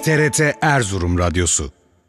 TRT Erzurum Radyosu.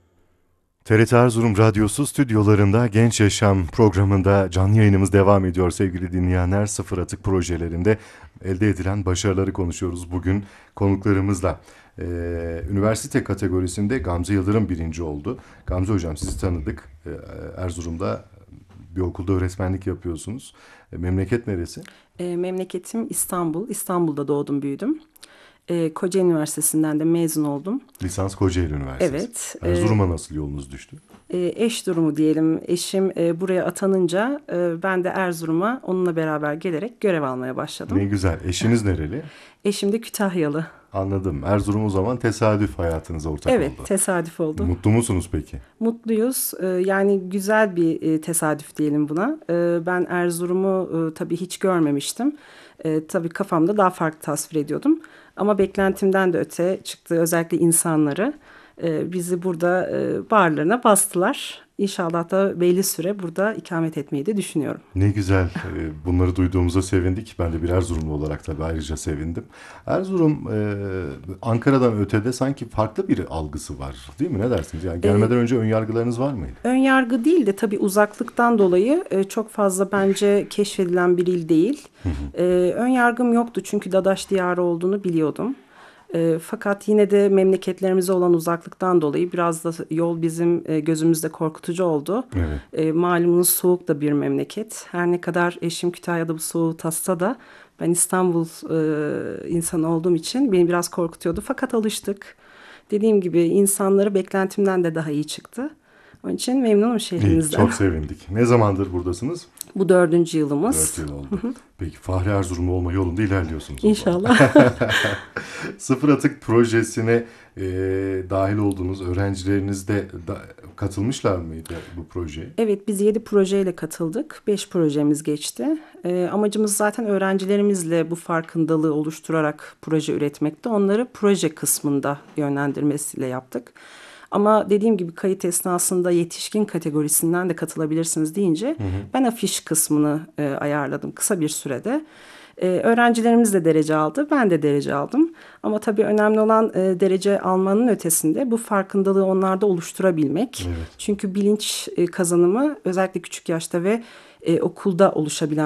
TRT Erzurum Radyosu stüdyolarında Genç Yaşam programında canlı yayınımız devam ediyor sevgili dinleyenler. Sıfır Atık projelerinde elde edilen başarıları konuşuyoruz bugün konuklarımızla. Üniversite kategorisinde Gamze Yıldırım birinci oldu. Gamze Hocam, sizi tanıdık. Erzurum'da bir okulda öğretmenlik yapıyorsunuz. Memleket neresi? Memleketim İstanbul. İstanbul'da doğdum, büyüdüm. Kocaeli Üniversitesi'nden de mezun oldum. Lisans Kocaeli Üniversitesi. Evet. Erzurum'a nasıl yolunuz düştü? Eş durumu diyelim. Eşim buraya atanınca ben de Erzurum'a onunla beraber gelerek görev almaya başladım. Ne güzel. Eşiniz nereli? Eşim de Kütahyalı. Anladım. Erzurum o zaman tesadüf hayatınıza ortak oldu. Evet, tesadüf oldu. Mutlu musunuz peki? Mutluyuz. Yani güzel bir tesadüf diyelim buna. Ben Erzurum'u tabii hiç görmemiştim. Tabii kafamda daha farklı tasvir ediyordum. Ama beklentimden de öte çıktı, özellikle insanları. Bizi burada bağırlarına bastılar. İnşallah da belli süre burada ikamet etmeyi de düşünüyorum. Ne güzel. Bunları duyduğumuza sevindik. Ben de bir Erzurumlu olarak tabii ayrıca sevindim. Erzurum Ankara'dan ötede sanki farklı bir algısı var, değil mi? Ne dersiniz? Yani gelmeden önce ön yargılarınız var mıydı? Ön yargı değil de tabii uzaklıktan dolayı çok fazla bence keşfedilen bir il değil. Ön yargım yoktu çünkü Dadaş diyarı olduğunu biliyordum. Fakat yine de memleketlerimize olan uzaklıktan dolayı biraz da yol bizim gözümüzde korkutucu oldu. Evet. Malumunuz soğuk da bir memleket. Her ne kadar eşim Kütahya'da bu soğuğu tatsa da ben İstanbul insanı olduğum için beni biraz korkutuyordu. Fakat alıştık. Dediğim gibi insanları beklentimden de daha iyi çıktı. Onun için memnunum şehrimizden. İyi, çok sevindik. Ne zamandır buradasınız? Bu 4. yılımız. 4 yıl oldu. Peki Fahri Erzurumlu olma yolunda ilerliyorsunuz. İnşallah. Sıfır Atık projesine dahil olduğunuz öğrencileriniz de katılmışlar mıydı bu projeye? Evet, biz 7 projeyle katıldık. 5 projemiz geçti. Amacımız zaten öğrencilerimizle bu farkındalığı oluşturarak proje üretmekti. Onları proje kısmında yönlendirmesiyle yaptık. Ama dediğim gibi kayıt esnasında yetişkin kategorisinden de katılabilirsiniz deyince ben afiş kısmını ayarladım kısa bir sürede. Öğrencilerimiz de derece aldı, ben de derece aldım. Ama tabii önemli olan derece almanın ötesinde bu farkındalığı onlarda oluşturabilmek. Evet. Çünkü bilinç kazanımı özellikle küçük yaşta ve okulda oluşabilen